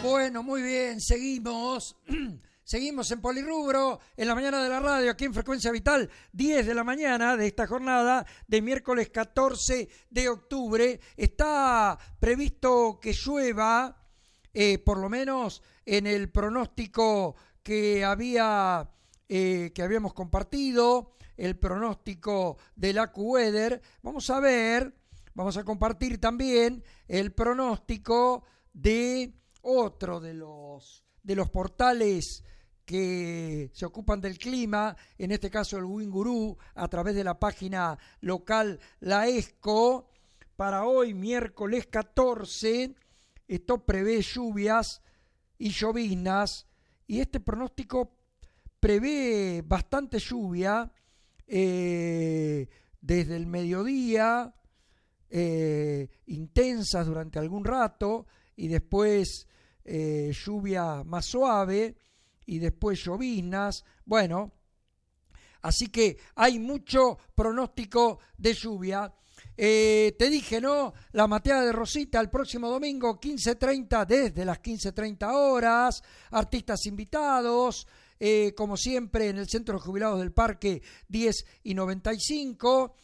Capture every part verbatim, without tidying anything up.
Bueno, muy bien, seguimos. Seguimos en Polirrubro, en la mañana de la radio, aquí en Frecuencia Vital, diez de la mañana de esta jornada de miércoles catorce de octubre. Está previsto que llueva, eh, por lo menos en el pronóstico que había eh, que habíamos compartido, el pronóstico del AccuWeather. Vamos a ver, vamos a compartir también el pronóstico de otro de los de los portales que se ocupan del clima, en este caso el Wingurú, a través de la página local La Esco. Para hoy, miércoles catorce, esto prevé lluvias y lloviznas, y este pronóstico prevé bastante lluvia eh, desde el mediodía, eh, intensas durante algún rato, y después eh, lluvia más suave, y después lloviznas. Bueno, así que hay mucho pronóstico de lluvia. Eh, te dije, ¿no? La mateada de Rosita el próximo domingo, quince treinta, desde las quince treinta horas, artistas invitados, eh, como siempre en el Centro de Jubilados del Parque diez y noventa y cinco,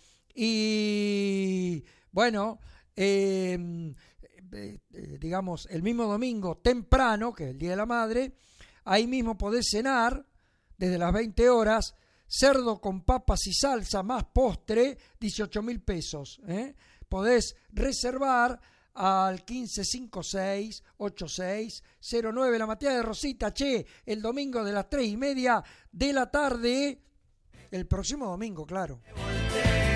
y bueno, eh, eh, digamos, el mismo domingo temprano, que es el Día de la Madre, ahí mismo podés cenar desde las veinte horas, cerdo con papas y salsa más postre, dieciocho mil pesos. ¿eh? Podés reservar al quince cincuenta y seis ochenta y seis cero nueve, la mateada de Rosita, che, el domingo de las tres y media de la tarde, el próximo domingo, claro.